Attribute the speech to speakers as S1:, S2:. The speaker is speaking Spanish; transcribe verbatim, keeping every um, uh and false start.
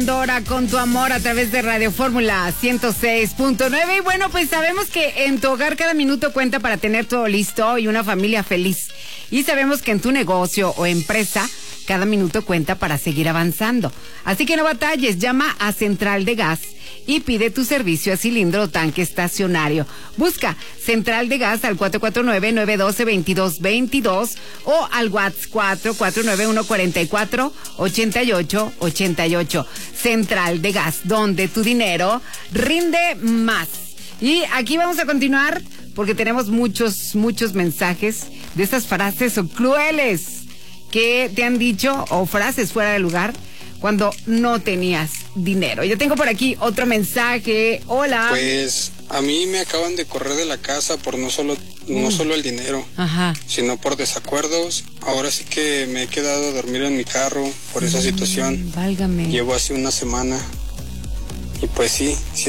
S1: Dora con tu amor a través de Radio Fórmula ciento seis punto nueve. Y bueno, pues sabemos que en tu hogar cada minuto cuenta para tener todo listo y una familia feliz. Y sabemos que en tu negocio o empresa cada minuto cuenta para seguir avanzando. Así que no batalles, llama a Central de Gas y pide tu servicio a cilindro o tanque estacionario. Busca Central de Gas al cuatro cuatro nueve, nueve uno dos, dos dos dos dos o al WhatsApp cuatro cuatro nueve, uno cuatro cuatro, ocho ocho ocho ocho. Central de Gas, donde tu dinero rinde más. Y aquí vamos a continuar porque tenemos muchos, muchos mensajes de esas frases o crueles que te han dicho o frases fuera de lugar cuando no tenías dinero. Yo tengo por aquí otro mensaje. Hola.
S2: Pues a mí me acaban de correr de la casa por no solo no mm. solo el dinero,
S1: Ajá.
S2: sino por desacuerdos. Ahora sí que me he quedado a dormir en mi carro por esa mm, situación.
S1: Válgame.
S2: Llevo así una semana y pues sí, sí